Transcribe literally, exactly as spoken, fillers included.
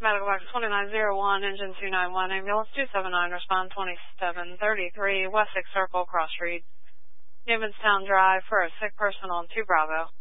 Medical box twenty-nine oh one, engine two nine one, ambulance two seven nine, respond twenty-seven thirty-three, Wessex Circle, Cross Street, Newmanstown Drive, for a sick person on two Bravo.